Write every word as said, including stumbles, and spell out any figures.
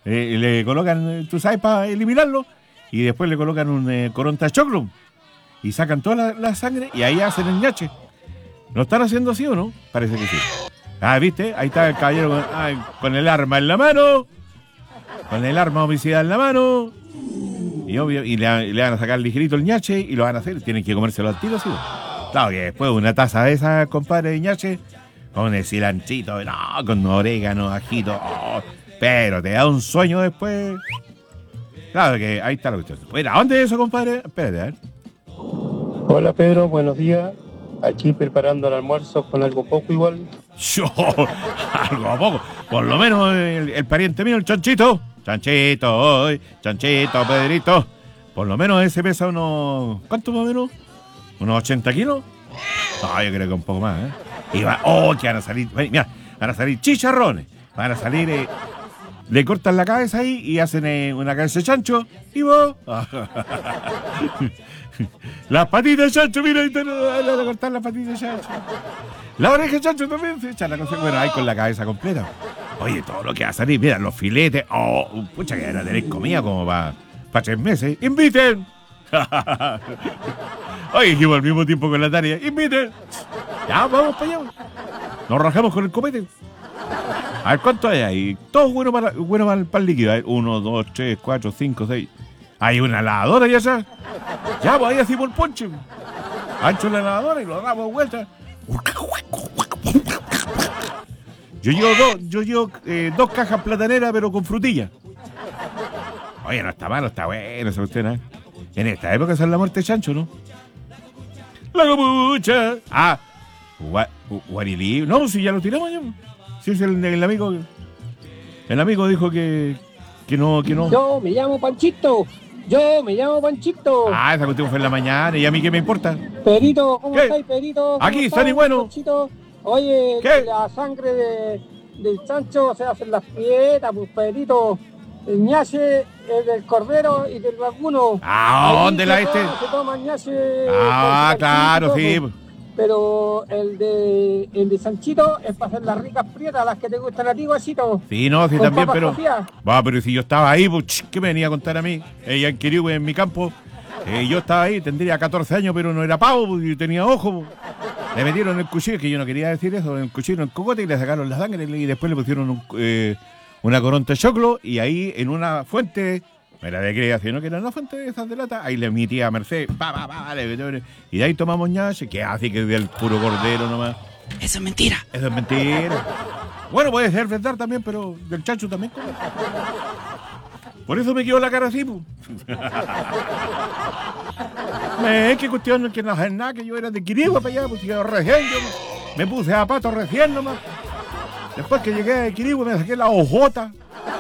Eh, le colocan, tú sabes, para eliminarlo, y después le colocan un eh, coronta choclo y sacan toda la, la sangre y ahí hacen el ñache. ¿Lo están haciendo así o no? Parece que sí. Ah, ¿viste? Ahí está el caballero con, ay, con el arma en la mano, con el arma homicida en la mano, y, obvio, y le, le van a sacar ligerito el ñache y lo van a hacer. Tienen que comérselo al tiro, ¿sí? Claro que después una taza de esa, compadre, de ñache, con el cilanchito, no, con orégano, ajito, oh, pero te da un sueño después. Claro que ahí está la cuestión. Bueno, ¿a dónde es eso, compadre? Espérate, a ver. Hola Pedro, buenos días. Aquí preparando el almuerzo con algo poco igual. Yo, algo poco. Por lo menos el, el pariente mío, el chanchito. Chanchito, hoy, chanchito, Pedrito. Por lo menos ese pesa unos... ¿Cuánto más o menos? ¿Unos ochenta kilos? No, yo creo que un poco más, ¿eh? Y va... ¡Oh, que van a salir! Mira, van a salir chicharrones. Van a salir... Eh, le cortan la cabeza ahí y hacen eh, una cabeza de chancho. Y vos... Las patitas de chancho, mira, ahí te van a cortar las patitas de chancho. La oreja de chancho también se echa la cosa. Bueno, ahí con la cabeza completa. Oye, todo lo que va a salir, mira, los filetes. Oh, pucha, que van a tener comida como para pa tres meses. ¡Inviten! Oye, dijimos al mismo tiempo con la tarea. ¡Inviten! Ya, vamos para allá. Nos rajamos con el copete. A ver, ¿cuánto hay ahí? Todo bueno para, bueno para, el, para el líquido. A ver, uno, dos, tres, cuatro, cinco, seis. Hay una lavadora ya, ya. Ya, pues ahí hacemos el ponche. Ancho la lavadora y lo damos vuelta. Yo llevo dos, yo llevo eh, dos cajas plataneras, pero con frutilla. Oye, no está malo, está bueno esa cuestión, ¿eh? En esta época es la muerte de chancho, ¿no? La copucha. Ah, gua, guarilí. No, si ya lo tiramos ya. Si es el, el amigo. El amigo dijo que, que no, que no. Yo me llamo Panchito. Yo me llamo Panchito. Ah, esa cuestión fue en la mañana. ¿Y a mí qué me importa? Perito, ¿cómo ¿Qué? estáis, Perito? ¿Cómo Aquí, estás, Sani Bueno. Panchito? Oye, ¿Qué? la sangre de, del chancho se hace en las prietas, pues, Perito. El ñache es del cordero y del vacuno. Ah, Ahí ¿dónde se la toma- este? Se toma ñache. Ah, con claro, chanchito, sí. pues. Pero el de el de Sanchito es para hacer las ricas prietas, las que te gustan a ti, guasito. Sí, no, sí, Con también, papas pero... cocidas. Va, pero si yo estaba ahí, pues, ¿qué me venía a contar a mí? Ella en Quirihue, en mi campo. Eh, yo estaba ahí, tendría catorce años, pero no era pavo, pues, yo tenía ojo. Pues. Le metieron el cuchillo, que yo no quería decir eso, el cuchillo en el cocote y le sacaron la sangre y después le pusieron un, eh, una coronta de choclo y ahí en una fuente... Era de creación, ¿no? Que era una fuente de esas de lata. Ahí le mi tía Mercedes, pa, pa, pa, le metió, y de ahí tomamos ñache, que hace que es del puro cordero nomás. Eso es mentira. Eso es mentira. Bueno, puede ser verdad también, pero del chancho también come. Por eso me quedó la cara así, pues. Es que cuestión que no es nada, que yo era de Quirihue para allá, pues yo recién, yo me puse a pato recién nomás. Después que llegué de Quirihue me saqué la ojota.